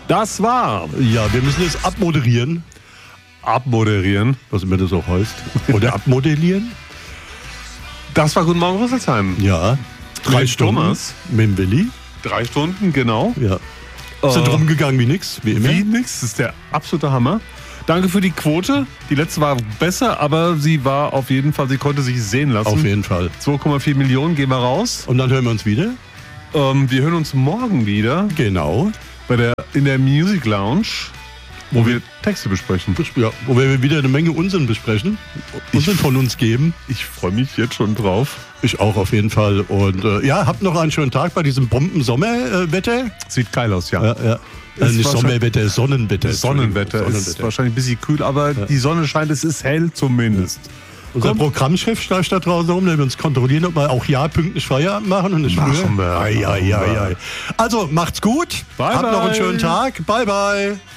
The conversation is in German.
Das war Ja, wir müssen jetzt abmoderieren, abmoderieren. was immer das auch heißt. Oder abmodellieren. Das war Guten Morgen Rüsselsheim. Ja. 3 Mit Stunden Thomas. mit dem Willi. 3 Stunden, genau. Ja. Sind rumgegangen wie nix, wie immer. Wie nix, das ist der absolute Hammer. Danke für die Quote. Die letzte war besser, aber sie war auf jeden Fall, sie konnte sich sehen lassen. Auf jeden Fall. 2,4 Millionen, gehen wir raus. Und dann hören wir uns wieder. Wir hören uns morgen wieder Genau. in der Music Lounge, wo wir Texte besprechen. Ja, wo wir wieder eine Menge Unsinn besprechen. Unsinn von uns geben. Ich freue mich jetzt schon drauf. Ich auch auf jeden Fall. Und ja, habt noch einen schönen Tag bei diesem Bomben-Sommerwetter. Sieht geil aus, ja. Ja. Nicht Sommerwetter, Sonnenwetter. Sonnenwetter ist wahrscheinlich ein bisschen kühl, aber die Sonne scheint, es ist hell zumindest. Unser Programmchef schleicht da draußen rum, der will uns kontrollieren, ob wir auch ja pünktlich Feierabend machen und nicht früher. Machen wir. Ei. Also, macht's gut. Bye, Habt noch einen bye. schönen Tag. Bye, bye.